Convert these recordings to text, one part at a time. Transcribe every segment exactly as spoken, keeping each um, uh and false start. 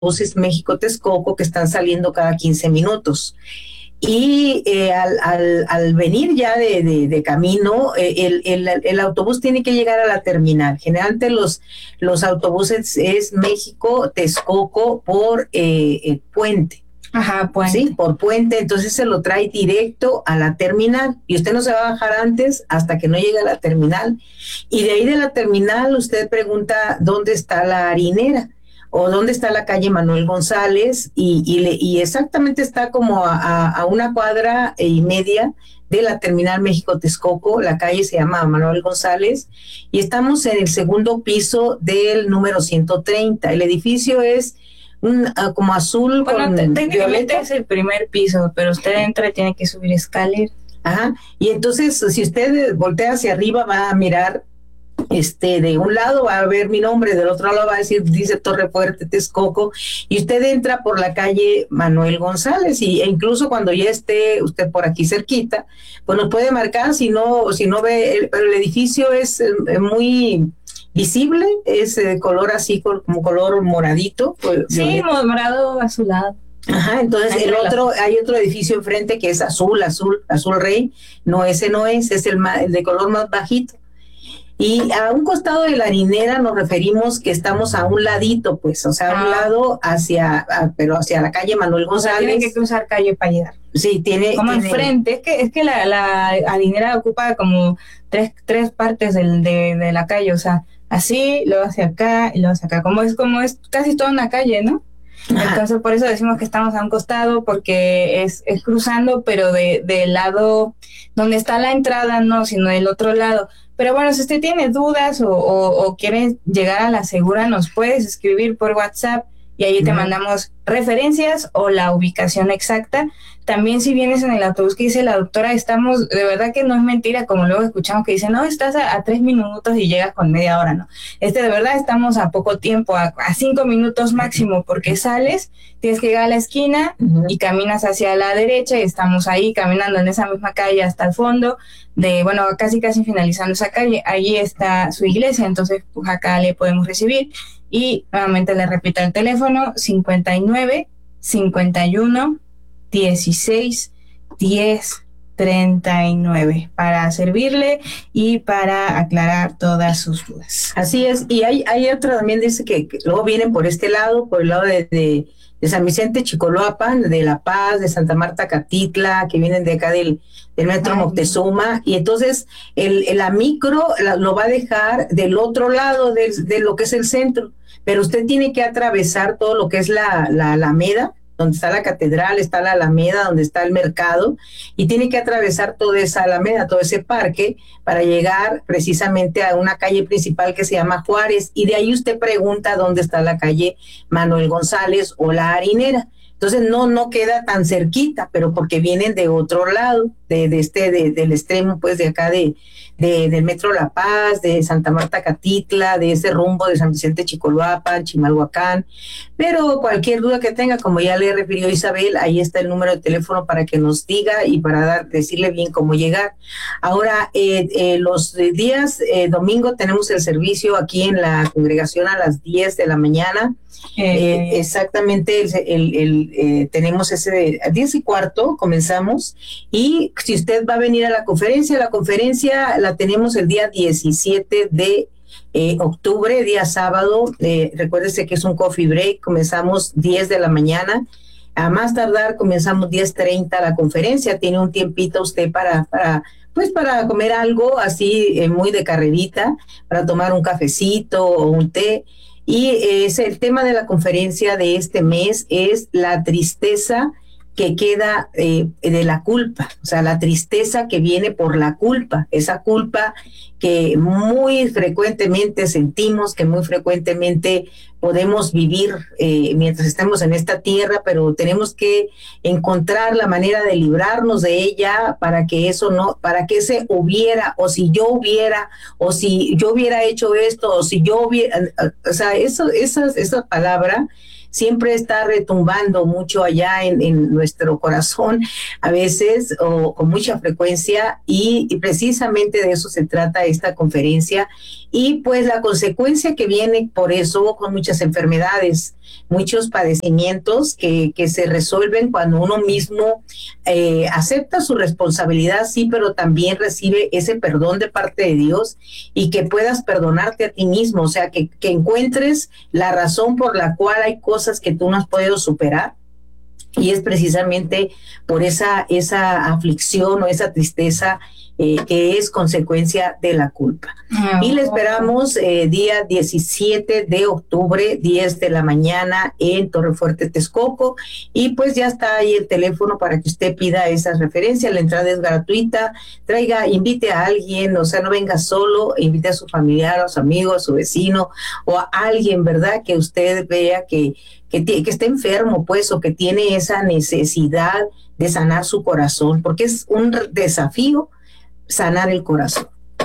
autobuses México-Texcoco que están saliendo cada quince minutos. Y eh, al, al, al venir ya de, de, de camino, eh, el, el, el autobús tiene que llegar a la terminal. Generalmente los, los autobuses es México-Texcoco por eh, el puente. Ajá, puente. Sí, por puente, entonces se lo trae directo a la terminal y usted no se va a bajar antes hasta que no llegue a la terminal. Y de ahí de la terminal usted pregunta dónde está la harinera o dónde está la calle Manuel González y, y, le, y exactamente está como a, a, a una cuadra y media de la terminal México-Texcoco. La calle se llama Manuel González y estamos en el segundo piso del número ciento treinta. El edificio es un, uh, como azul bueno, con técnicamente violeta. Es el primer piso, pero usted entra y tiene que subir escalera. Ajá, y entonces si usted voltea hacia arriba va a mirar, este, de un lado va a ver mi nombre, del otro lado va a decir, dice Torre Fuerte, Texcoco, y usted entra por la calle Manuel González, y, e incluso cuando ya esté usted por aquí cerquita, pues nos puede marcar, si no, si no ve, el, pero el edificio es eh, muy visible, es de color así, como color moradito. Pues, sí, violeta. Morado azulado. Ajá, entonces el otro, hay otro edificio enfrente que es azul, azul, azul rey, no, ese no es, es el, más, el de color más bajito. Y a un costado de la harinera nos referimos que estamos a un ladito, pues, o sea, a un ah. lado hacia, a, pero hacia la calle Manuel González. O sea, tiene que cruzar calle para llegar. Sí, tiene. Como tiene, enfrente, es que es que la, la harinera ocupa como tres, tres partes del, de, de la calle, o sea, así, luego hacia acá y luego hacia acá, como es, como es casi toda una calle, ¿no? Ajá. Entonces por eso decimos que estamos a un costado, porque es, es cruzando, pero de del lado donde está la entrada, no, sino del otro lado. Pero bueno, si usted tiene dudas o, o, o quiere llegar a la segura, nos puedes escribir por WhatsApp y ahí te mandamos referencias o la ubicación exacta. También si vienes en el autobús que dice la doctora, estamos, de verdad que no es mentira, como luego escuchamos que dicen, no, estás a, a tres minutos y llegas con media hora, ¿no? Este, de verdad, estamos a poco tiempo, a, a cinco minutos máximo, porque sales, tienes que llegar a la esquina uh-huh. y caminas hacia la derecha y estamos ahí caminando en esa misma calle hasta el fondo, de, bueno, casi casi finalizando esa calle, allí está su iglesia, entonces pues acá le podemos recibir. Y nuevamente le repito el teléfono, cincuenta y nueve, cincuenta y uno, dieciséis, diez, treinta y nueve, para servirle y para aclarar todas sus dudas. Así es, y hay, hay otra también, dice que, que luego vienen por este lado, por el lado de, de, de San Vicente Chicoloapan, de La Paz, de Santa Marta Catitla, que vienen de acá del, del metro Ay, Moctezuma, y entonces el, el, la micro la, lo va a dejar del otro lado de, de lo que es el centro, pero usted tiene que atravesar todo lo que es la, la Alameda, donde está la catedral, está la Alameda, donde está el mercado, y tiene que atravesar toda esa Alameda, todo ese parque, para llegar precisamente a una calle principal que se llama Juárez, y de ahí usted pregunta dónde está la calle Manuel González o la Harinera. Entonces no, no queda tan cerquita, pero porque vienen de otro lado, de, de este, de, del extremo, pues de acá de, de, del Metro La Paz, de Santa Marta Catitla, de ese rumbo de San Vicente Chicoloapan, Chimalhuacán. Pero cualquier duda que tenga, como ya le refirió Isabel, ahí está el número de teléfono para que nos diga y para dar, decirle bien cómo llegar. Ahora, eh, eh, los días eh, domingo tenemos el servicio aquí en la congregación a las diez de la mañana. Eh, eh, exactamente, el, el, el, eh, tenemos ese a diez y cuarto, comenzamos, y si usted va a venir a la conferencia, la conferencia la tenemos el día diecisiete de eh, octubre, día sábado, eh, recuérdese que es un coffee break, comenzamos diez de la mañana, a más tardar comenzamos diez treinta la conferencia, tiene un tiempito usted para, para pues para comer algo así eh, muy de carrerita, para tomar un cafecito o un té. Y es el tema de la conferencia de este mes es la tristeza que queda eh, de la culpa, o sea, la tristeza que viene por la culpa, esa culpa que muy frecuentemente sentimos, que muy frecuentemente podemos vivir eh, mientras estemos en esta tierra, pero tenemos que encontrar la manera de librarnos de ella para que eso no, para que ese hubiera, o si yo hubiera, o si yo hubiera hecho esto, o si yo hubiera, o sea, eso, esa, esa palabra siempre está retumbando mucho allá en, en nuestro corazón, a veces o con mucha frecuencia, y, y precisamente de eso se trata esta conferencia, y pues la consecuencia que viene por eso con muchas enfermedades, muchos padecimientos que, que se resuelven cuando uno mismo eh, acepta su responsabilidad, sí, pero también recibe ese perdón de parte de Dios, y que puedas perdonarte a ti mismo, o sea, que, que encuentres la razón por la cual hay cosas que tú no has podido superar. Y es precisamente por esa, esa aflicción o esa tristeza eh, que es consecuencia de la culpa. Oh. Y le esperamos eh, día diecisiete de octubre, diez de la mañana en Torrefuerte, Texcoco. Y pues ya está ahí el teléfono para que usted pida esas referencias. La entrada es gratuita. Traiga, invite a alguien, o sea, no venga solo, invite a su familiar, a su amigo, a su vecino o a alguien, ¿verdad? Que usted vea que Que, que está enfermo, pues, o que tiene esa necesidad de sanar su corazón, porque es un desafío sanar el corazón.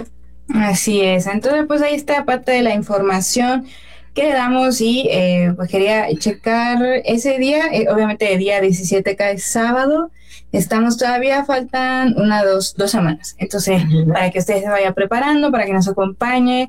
Así es. Entonces, pues ahí está parte de la información que damos, y eh, pues quería checar ese día, eh, obviamente el día diecisiete cae sábado, estamos todavía, faltan una, dos, dos semanas, entonces uh-huh. para que usted se vaya preparando, para que nos acompañe,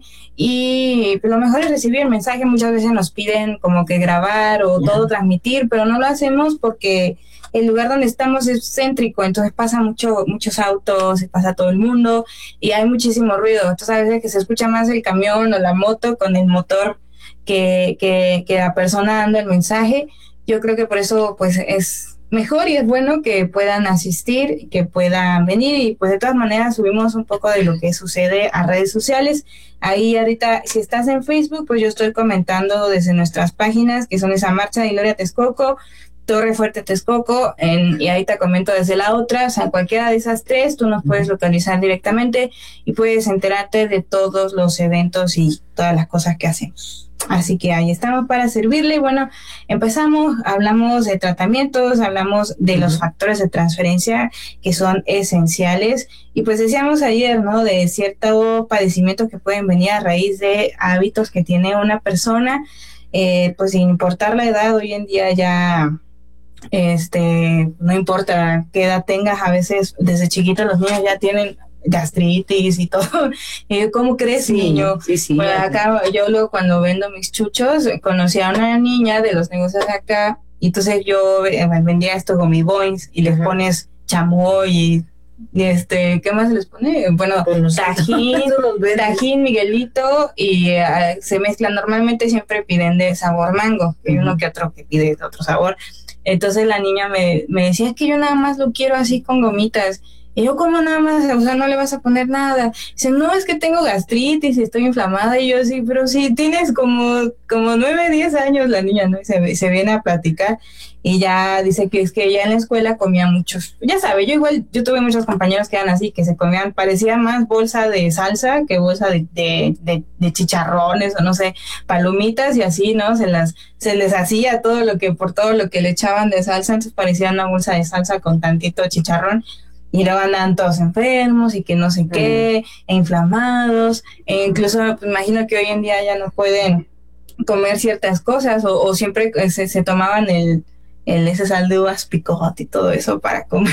y pues, lo mejor es recibir el mensaje. Muchas veces nos piden como que grabar o uh-huh. todo transmitir, pero no lo hacemos porque el lugar donde estamos es céntrico, entonces pasa mucho, muchos autos, se pasa todo el mundo y hay muchísimo ruido, entonces a veces que se escucha más el camión o la moto con el motor que, que, que la persona dando el mensaje. Yo creo que por eso pues es mejor y es bueno que puedan asistir, que puedan venir, y pues de todas maneras subimos un poco de lo que sucede a redes sociales. Ahí ahorita, si estás en Facebook, pues yo estoy comentando desde nuestras páginas, que son esa Marcha de Gloria Texcoco, Torrefuerte Texcoco, en, y ahí te comento desde la otra, o sea, cualquiera de esas tres, tú nos puedes localizar directamente y puedes enterarte de todos los eventos y todas las cosas que hacemos. Así que ahí estamos para servirle. Bueno, empezamos, hablamos de tratamientos, hablamos de los factores de transferencia que son esenciales, y pues decíamos ayer, ¿no?, de ciertos padecimientos que pueden venir a raíz de hábitos que tiene una persona, eh, pues sin importar la edad. Hoy en día ya este no importa qué edad tengas, a veces desde chiquitos los niños ya tienen gastritis y todo. Y ¿cómo crees, sí, niño? Sí, sí. Bueno, acá yo luego cuando vendo mis chuchos, conocí a una niña de los negocios de acá, y entonces yo eh, vendía estos gomiboins y les uh-huh. pones chamoy y, y este, ¿qué más les pone? Bueno, bueno tajín, tajín, Miguelito, y uh, se mezclan. Normalmente siempre piden de sabor mango, uh-huh. hay uno que otro que pide de otro sabor. Entonces la niña me, me decía, es que yo nada más lo quiero así con gomitas. Y yo, ¿cómo nada más? O sea, no le vas a poner nada. Dice, no, es que tengo gastritis y estoy inflamada. Y yo, sí, pero sí, tienes como, como nueve, diez años la niña, ¿no? Y se, se viene a platicar, y ya dice que es que ella en la escuela comía muchos. Ya sabe, yo igual, yo tuve muchos compañeros que eran así, que se comían, parecía más bolsa de salsa que bolsa de, de, de, de chicharrones o no sé, palomitas y así, ¿no? Se las, se les hacía todo lo que, por todo lo que le echaban de salsa, entonces parecía una bolsa de salsa con tantito chicharrón. Y luego andan todos enfermos y que no sé qué, uh-huh. e inflamados, e incluso pues, imagino que hoy en día ya no pueden comer ciertas cosas, o, o siempre se, se tomaban el, el ese sal de uvas picot y todo eso para comer.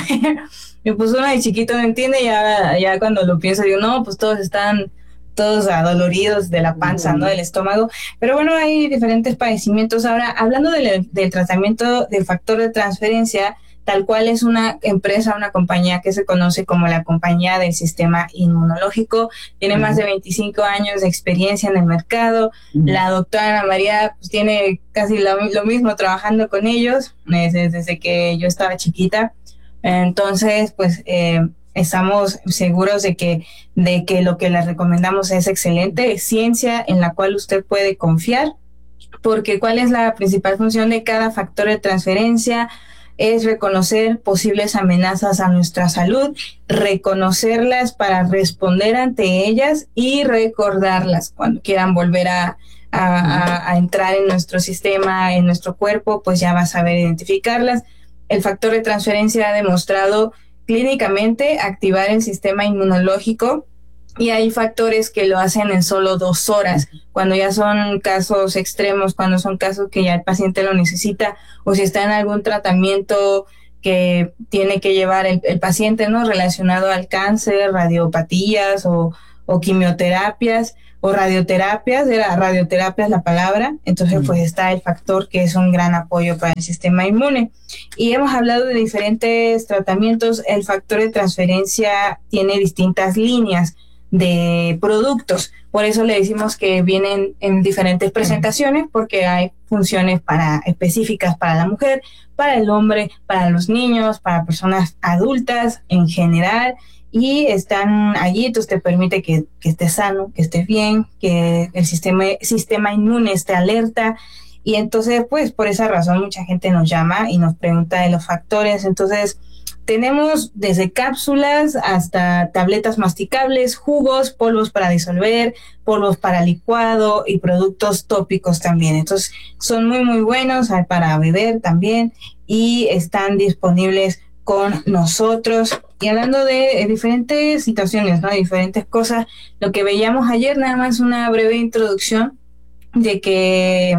Y pues uno de chiquito no entiende, ya, ya cuando lo pienso digo, no, pues todos están todos adoloridos de la panza, uh-huh. ¿no?, del estómago. Pero bueno, hay diferentes padecimientos. Ahora, hablando del, del tratamiento del factor de transferencia, tal cual es una empresa, una compañía que se conoce como la Compañía del Sistema Inmunológico. Tiene uh-huh. más de veinticinco años de experiencia en el mercado. Uh-huh. La doctora Ana María pues tiene casi lo, lo mismo trabajando con ellos desde, desde que yo estaba chiquita. Entonces, pues eh, estamos seguros de que, de que lo que les recomendamos es excelente, es ciencia en la cual usted puede confiar, porque ¿cuál es la principal función de cada factor de transferencia? Es reconocer posibles amenazas a nuestra salud, reconocerlas para responder ante ellas y recordarlas cuando quieran volver a, a, a, a entrar en nuestro sistema, en nuestro cuerpo, pues ya va a saber identificarlas. El factor de transferencia ha demostrado clínicamente activar el sistema inmunológico y hay factores que lo hacen en solo dos horas, cuando ya son casos extremos, cuando son casos que ya el paciente lo necesita, o si está en algún tratamiento que tiene que llevar el, el paciente, ¿no? Relacionado al cáncer, radiopatías o, o quimioterapias o radioterapias, era radioterapia es la palabra, entonces mm. pues está el factor que es un gran apoyo para el sistema inmune. Y hemos hablado de diferentes tratamientos, el factor de transferencia tiene distintas líneas de productos, por eso le decimos que vienen en diferentes presentaciones, porque hay funciones para específicas para la mujer, para el hombre, para los niños, para personas adultas en general, y están allí, entonces te permite que, que estés sano, que estés bien, que el sistema, sistema inmune esté alerta, y entonces pues por esa razón mucha gente nos llama y nos pregunta de los factores. Entonces tenemos desde cápsulas hasta tabletas masticables, jugos, polvos para disolver, polvos para licuado y productos tópicos también. Entonces son muy muy buenos para beber también y están disponibles con nosotros. Y hablando de diferentes situaciones, ¿no? Diferentes cosas, lo que veíamos ayer, nada más una breve introducción de que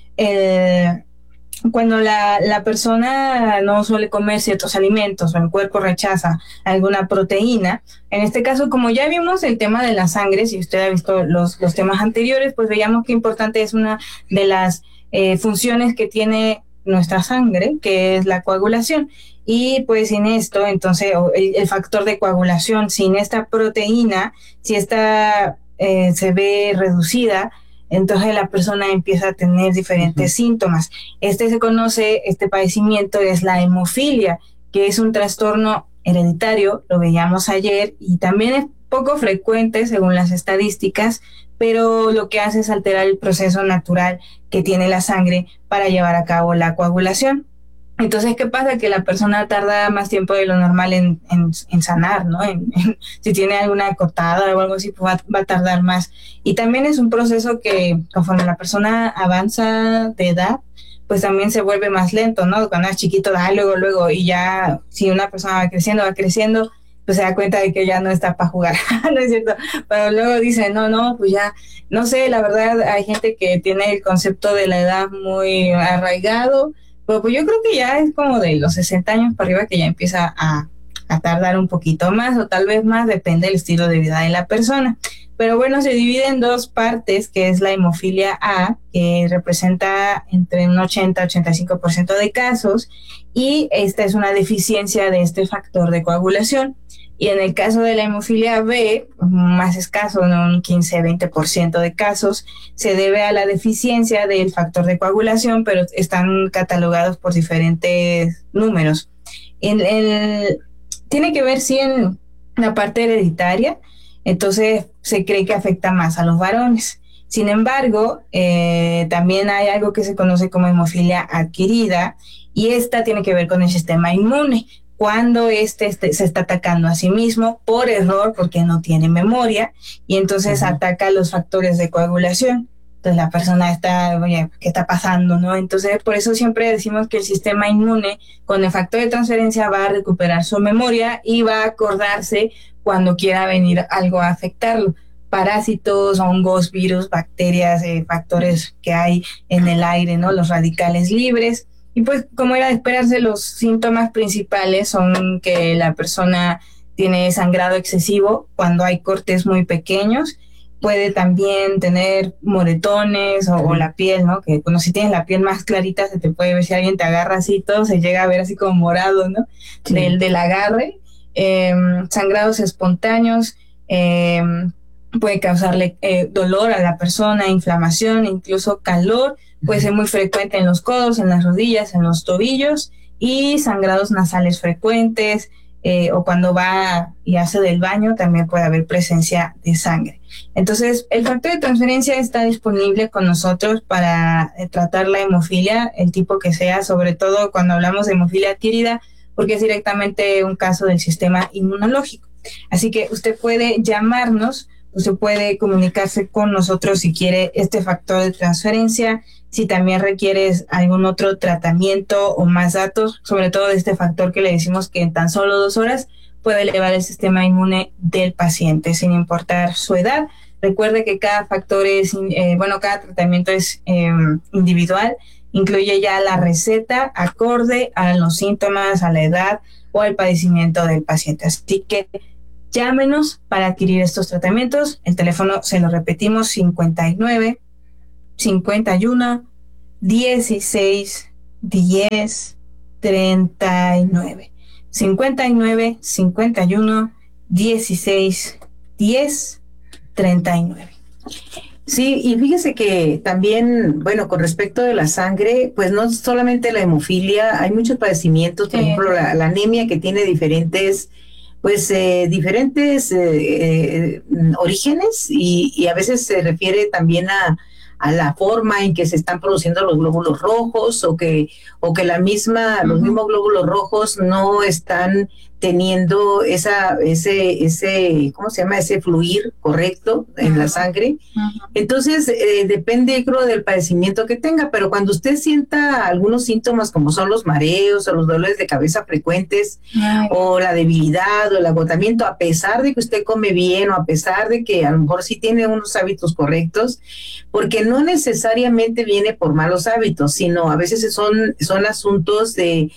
el... cuando la, la persona no suele comer ciertos alimentos o el cuerpo rechaza alguna proteína, en este caso, como ya vimos el tema de la sangre, si usted ha visto los, los temas anteriores, pues veíamos que importante es una de las eh, funciones que tiene nuestra sangre, que es la coagulación. Y pues sin esto, entonces, el, el factor de coagulación, sin esta proteína, si esta eh, se ve reducida, entonces la persona empieza a tener diferentes uh-huh. síntomas. Este se conoce, este padecimiento es la hemofilia, que es un trastorno hereditario, lo veíamos ayer, y también es poco frecuente según las estadísticas, pero lo que hace es alterar el proceso natural que tiene la sangre para llevar a cabo la coagulación. Entonces, ¿qué pasa? Que la persona tarda más tiempo de lo normal en, en, en sanar, ¿no? En, en, si tiene alguna cortada o algo así, pues va, va a tardar más. Y también es un proceso que, conforme la persona avanza de edad, pues también se vuelve más lento, ¿no? Cuando es chiquito, da luego, luego, y ya si una persona va creciendo, va creciendo, pues se da cuenta de que ya no está para jugar, ¿no es cierto? Pero luego dice, no, no, pues ya, no sé, la verdad hay gente que tiene el concepto de la edad muy arraigado, pero pues yo creo que ya es como de los sesenta años para arriba que ya empieza a, a tardar un poquito más o tal vez más, depende del estilo de vida de la persona. Pero bueno, se divide en dos partes, que es la hemofilia A, que representa entre un ochenta a ochenta y cinco por ciento de casos, y esta es una deficiencia de este factor de coagulación. Y en el caso de la hemofilia B, más escaso, ¿no? Un quince a veinte por ciento de casos, se debe a la deficiencia del factor de coagulación, pero están catalogados por diferentes números. En el, tiene que ver, sí, en la parte hereditaria, entonces se cree que afecta más a los varones. Sin embargo, eh, también hay algo que se conoce como hemofilia adquirida, y esta tiene que ver con el sistema inmune. Cuando este, este se está atacando a sí mismo por error, porque no tiene memoria, y entonces uh-huh. ataca los factores de coagulación. Entonces la persona está, oye, ¿qué está pasando? ¿No? Entonces por eso siempre decimos que el sistema inmune con el factor de transferencia va a recuperar su memoria y va a acordarse cuando quiera venir algo a afectarlo. Parásitos, hongos, virus, bacterias, eh, factores que hay en el aire, ¿no? Los radicales libres. Y pues, como era de esperarse, los síntomas principales son que la persona tiene sangrado excesivo cuando hay cortes muy pequeños. Puede también tener moretones o, o la piel, ¿no? Que bueno, si tienes la piel más clarita se te puede ver, si alguien te agarra así, todo se llega a ver así como morado, ¿no? Sí. Del, del agarre. Eh, sangrados espontáneos, eh, puede causarle eh, dolor a la persona, inflamación, incluso calor. Puede ser muy frecuente en los codos, en las rodillas, en los tobillos, y sangrados nasales frecuentes, eh, o cuando va y hace del baño también puede haber presencia de sangre. Entonces, el factor de transferencia está disponible con nosotros para eh, tratar la hemofilia, el tipo que sea, sobre todo cuando hablamos de hemofilia adquirida, porque es directamente un caso del sistema inmunológico. Así que usted puede llamarnos, usted puede comunicarse con nosotros si quiere este factor de transferencia, si también requieres algún otro tratamiento o más datos, sobre todo de este factor que le decimos que en tan solo dos horas puede elevar el sistema inmune del paciente, sin importar su edad. Recuerde que cada factor es, eh, bueno, cada tratamiento es eh, individual, incluye ya la receta acorde a los síntomas, a la edad o al padecimiento del paciente. Así que llámenos para adquirir estos tratamientos. El teléfono, se lo repetimos, cincuenta y nueve, cincuenta y uno, dieciséis, diez, treinta y nueve. cincuenta y nueve, cincuenta y uno, dieciséis, diez, treinta y nueve. Sí, y fíjese que también, bueno, con respecto de la sangre, pues no solamente la hemofilia, hay muchos padecimientos, por sí. ejemplo, la, la anemia, que tiene diferentes, pues, eh, diferentes eh, eh, orígenes, y, y a veces se refiere también a, a la forma en que se están produciendo los glóbulos rojos, o que, o que la misma, uh-huh. los mismos glóbulos rojos no están teniendo esa, ese, ese, ¿cómo se llama? Ese fluir correcto en uh-huh. la sangre. Uh-huh. Entonces, eh, depende, creo, del padecimiento que tenga, pero cuando usted sienta algunos síntomas como son los mareos o los dolores de cabeza frecuentes, uh-huh. o la debilidad o el agotamiento, a pesar de que usted come bien o a pesar de que a lo mejor sí tiene unos hábitos correctos, porque no necesariamente viene por malos hábitos, sino a veces son, son asuntos de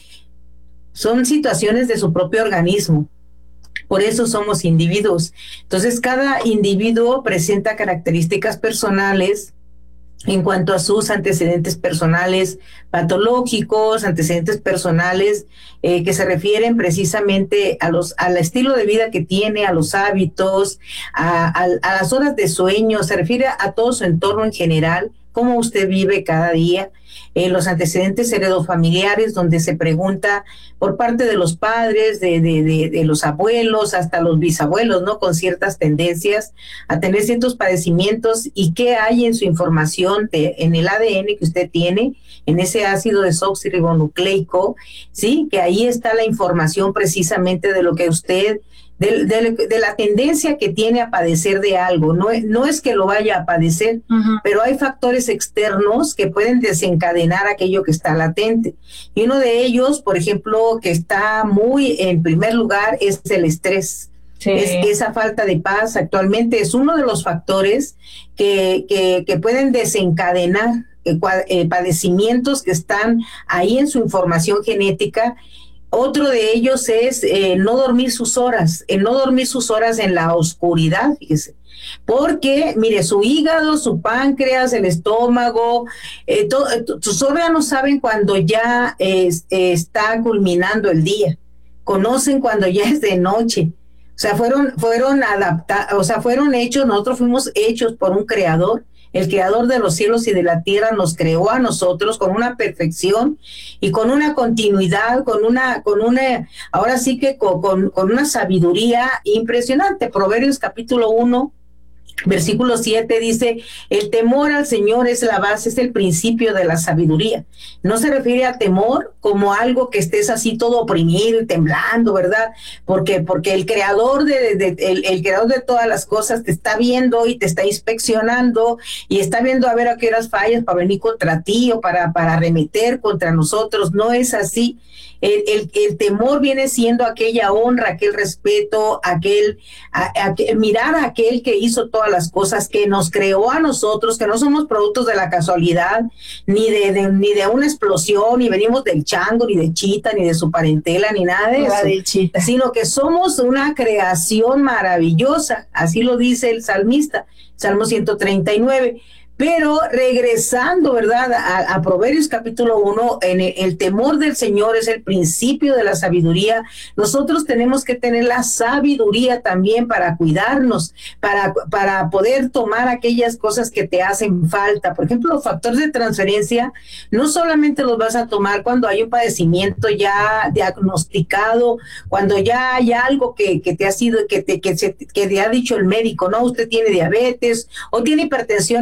son situaciones de su propio organismo. Por eso somos individuos. Entonces, cada individuo presenta características personales en cuanto a sus antecedentes personales patológicos, antecedentes personales eh, que se refieren precisamente a los al estilo de vida que tiene, a los hábitos, a, a, a las horas de sueño, se refiere a todo su entorno en general, cómo usted vive cada día. Eh, los antecedentes heredofamiliares, donde se pregunta por parte de los padres, de, de, de, de los abuelos, hasta los bisabuelos, ¿no? Con ciertas tendencias a tener ciertos padecimientos, y qué hay en su información, de, en el A D N que usted tiene, en ese ácido desoxirribonucleico, ¿sí? Que ahí está la información precisamente de lo que usted... De, de, de la tendencia que tiene a padecer de algo. No, no es que lo vaya a padecer, uh-huh. pero hay factores externos que pueden desencadenar aquello que está latente. Y uno de ellos, por ejemplo, que está muy en primer lugar, es el estrés. Sí. Es esa falta de paz actualmente es uno de los factores que, que, que pueden desencadenar eh, eh, padecimientos que están ahí en su información genética. Otro de ellos es eh, no dormir sus horas, el no dormir sus horas en la oscuridad, fíjese. Porque, mire, su hígado, su páncreas, el estómago, eh, to, eh, sus órganos saben cuando ya eh, eh, está culminando el día, conocen cuando ya es de noche. O sea, fueron, fueron adaptados, o sea, fueron hechos, nosotros fuimos hechos por un creador. El creador de los cielos y de la tierra nos creó a nosotros con una perfección y con una continuidad, con una, con una, ahora sí que con, con, con una sabiduría impresionante. Proverbios capítulo uno, versículo siete dice: el temor al Señor es la base, es el principio de la sabiduría. No se refiere a temor como algo que estés así todo oprimido y temblando, ¿verdad? Porque, porque el creador de, de, de el, el creador de todas las cosas te está viendo y te está inspeccionando y está viendo a ver a qué horas fallas para venir contra ti o para, para arremeter contra nosotros. No es así. El, el, el temor viene siendo aquella honra, aquel respeto, aquel, a, a, mirar a aquel que hizo todas las cosas, que nos creó a nosotros, que no somos productos de la casualidad, ni de, de ni de una explosión, ni venimos del chango, ni de Chita, ni de su parentela, ni nada de eso, de Chita. Sino que somos una creación maravillosa, así lo dice el salmista, Salmo ciento treinta y nueve. Pero regresando, ¿verdad?, a, a Proverbios capítulo uno, en el, el temor del Señor es el principio de la sabiduría. Nosotros tenemos que tener la sabiduría también para cuidarnos, para, para poder tomar aquellas cosas que te hacen falta. Por ejemplo, los factores de transferencia no solamente los vas a tomar cuando hay un padecimiento ya diagnosticado, cuando ya hay algo que, que te ha sido, que te, que, se, que te ha dicho el médico, no, usted tiene diabetes o tiene hipertensión arterial,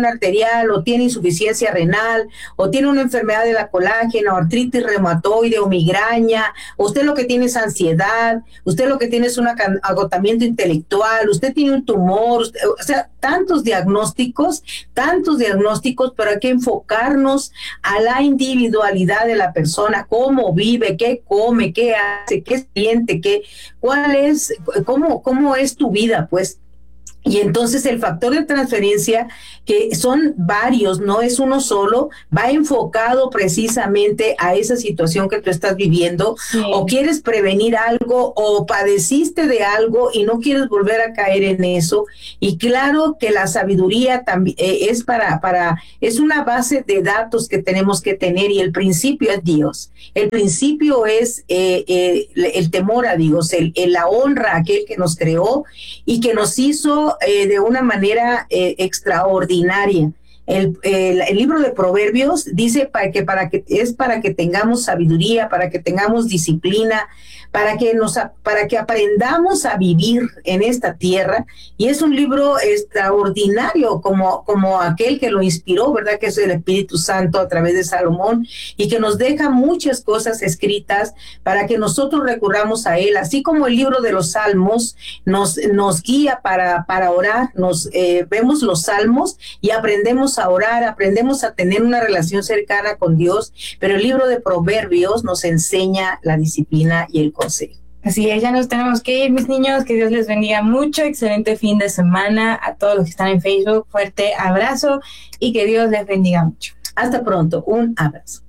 arterial, o tiene insuficiencia renal, o tiene una enfermedad de la colágena, o artritis reumatoide, o migraña, usted lo que tiene es ansiedad, usted lo que tiene es un agotamiento intelectual, usted tiene un tumor, usted, o sea, tantos diagnósticos, tantos diagnósticos, pero hay que enfocarnos a la individualidad de la persona, cómo vive, qué come, qué hace, qué siente, qué, cuál es, cómo, cómo es tu vida, pues. Y entonces el factor de transferencia, que son varios, no es uno solo, va enfocado precisamente a esa situación que tú estás viviendo, sí. O quieres prevenir algo, o padeciste de algo y no quieres volver a caer en eso. Y claro que la sabiduría también eh, es para, para, es una base de datos que tenemos que tener, y el principio es Dios. El principio es eh, eh, el temor a Dios, el, el, la honra a aquel que nos creó y que nos hizo Eh, de una manera eh, extraordinaria. El, el, el libro de Proverbios dice para que, para que es para que tengamos sabiduría, para que tengamos disciplina, para que nos para que aprendamos a vivir en esta tierra, y es un libro extraordinario como, como aquel que lo inspiró, ¿verdad? Que es el Espíritu Santo a través de Salomón, y que nos deja muchas cosas escritas para que nosotros recurramos a él, así como el libro de los Salmos nos, nos guía para, para orar. Nos eh, vemos los Salmos y aprendemos a orar, aprendemos a tener una relación cercana con Dios, pero el libro de Proverbios nos enseña la disciplina y el consejo. Así es, ya nos tenemos que ir, mis niños, que Dios les bendiga mucho, excelente fin de semana a todos los que están en Facebook, fuerte abrazo y que Dios les bendiga mucho. Hasta pronto, un abrazo.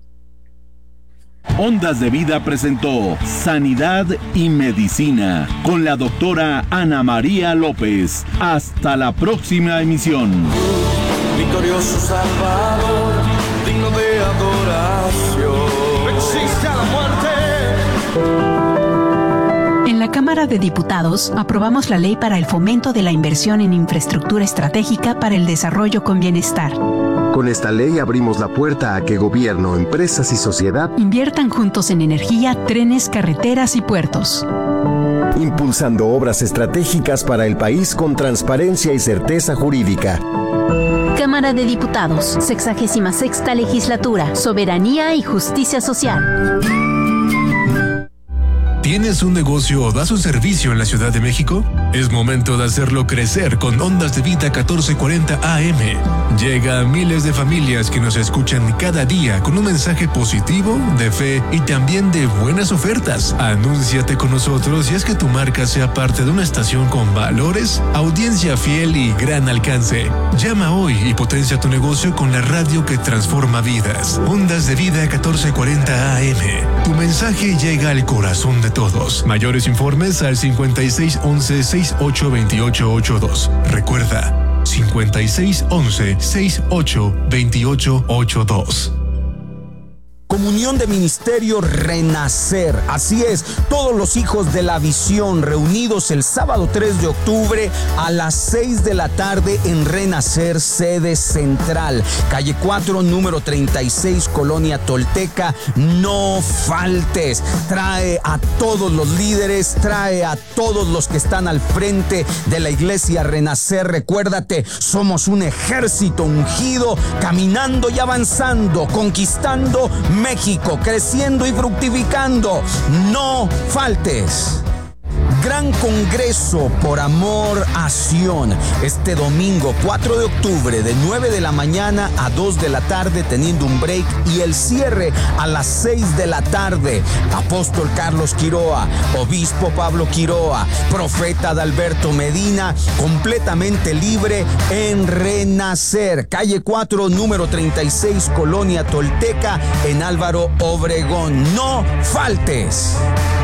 Ondas de Vida presentó Sanidad y Medicina con la doctora Ana María López. Hasta la próxima emisión. Victorioso Salvador, digno de adoración. No existe la muerte. En la Cámara de Diputados aprobamos la ley para el fomento de la inversión en infraestructura estratégica para el desarrollo con bienestar. Con esta ley abrimos la puerta a que gobierno, empresas y sociedad inviertan juntos en energía, trenes, carreteras y puertos. Impulsando obras estratégicas para el país con transparencia y certeza jurídica. Cámara de Diputados, sexagésima sexta legislatura, soberanía y justicia social. ¿Tienes un negocio o das un servicio en la Ciudad de México? Es momento de hacerlo crecer con Ondas de Vida catorce cuarenta A M. Llega a miles de familias que nos escuchan cada día con un mensaje positivo, de fe y también de buenas ofertas. Anúnciate con nosotros y haz que tu marca sea parte de una estación con valores, audiencia fiel y gran alcance. Llama hoy y potencia tu negocio con la radio que transforma vidas. Ondas de Vida catorce cuarenta A M. Tu mensaje llega al corazón de todos. Mayores informes al cincuenta y seis once sesenta y ocho veintiocho ochenta y dos. Recuerda, cincuenta y seis once sesenta y ocho veintiocho ochenta y dos. Comunión de Ministerio Renacer. Así es, todos los hijos de la visión reunidos el sábado tres de octubre a las seis de la tarde en Renacer, sede central, calle cuatro, número treinta y seis, Colonia Tolteca. No faltes. Trae a todos los líderes, trae a todos los que están al frente de la iglesia Renacer. Recuérdate, somos un ejército ungido, caminando y avanzando, conquistando México, creciendo y fructificando. No faltes. Gran Congreso por Amor a Sion, este domingo cuatro de octubre de nueve de la mañana a dos de la tarde, teniendo un break, y el cierre a las seis de la tarde. Apóstol Carlos Quiroa, Obispo Pablo Quiroa, Profeta Adalberto Medina, completamente libre en Renacer, calle cuatro, número treinta y seis, Colonia Tolteca, en Álvaro Obregón. No faltes.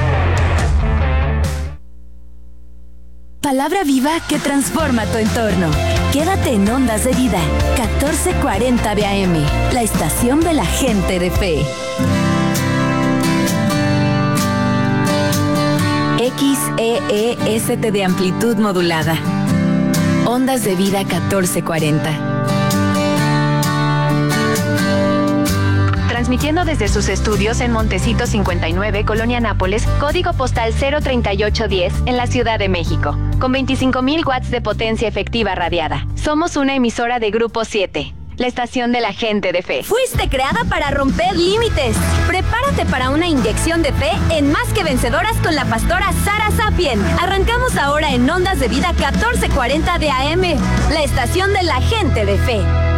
Palabra viva que transforma tu entorno. Quédate en Ondas de Vida, catorce cuarenta de A M, la estación de la gente de fe. X E E S T de amplitud modulada. Ondas de Vida catorce cuarenta. Transmitiendo desde sus estudios en Montecito cincuenta y nueve, Colonia Nápoles, código postal cero treinta y ocho diez, en la Ciudad de México. con veinticinco mil watts de potencia efectiva radiada. Somos una emisora de Grupo siete, la estación de la gente de fe. Fuiste creada para romper límites. Prepárate para una inyección de fe en Más que Vencedoras con la pastora Sara Sapien. Arrancamos ahora en Ondas de Vida catorce cuarenta de A M, la estación de la gente de fe.